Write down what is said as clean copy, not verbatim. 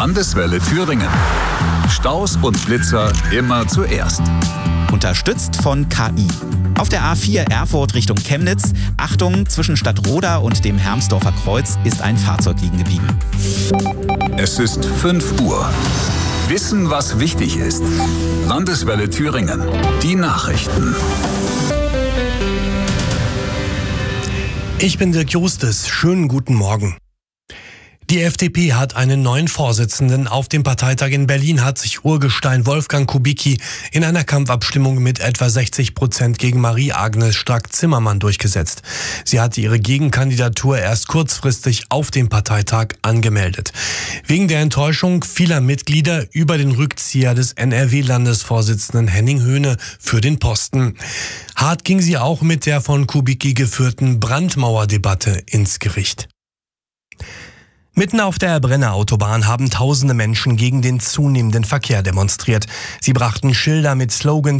Landeswelle Thüringen. Staus und Blitzer immer zuerst. Unterstützt von KI. Auf der A4 Erfurt Richtung Chemnitz, Achtung, zwischen Stadtroda und dem Hermsdorfer Kreuz ist ein Fahrzeug liegen geblieben. Es ist 5 Uhr. Wissen, was wichtig ist. Landeswelle Thüringen. Die Nachrichten. Ich bin Dirk Justes. Schönen guten Morgen. Die FDP hat einen neuen Vorsitzenden. Auf dem Parteitag in Berlin hat sich Urgestein Wolfgang Kubicki in einer Kampfabstimmung mit etwa 60% gegen Marie-Agnes Strack-Zimmermann durchgesetzt. Sie hatte ihre Gegenkandidatur erst kurzfristig auf dem Parteitag angemeldet. Wegen der Enttäuschung vieler Mitglieder über den Rückzieher des NRW-Landesvorsitzenden Henning Höhne für den Posten. Hart ging sie auch mit der von Kubicki geführten Brandmauerdebatte ins Gericht. Mitten auf der Brenner Autobahn haben tausende Menschen gegen den zunehmenden Verkehr demonstriert. Sie brachten Schilder mit Slogans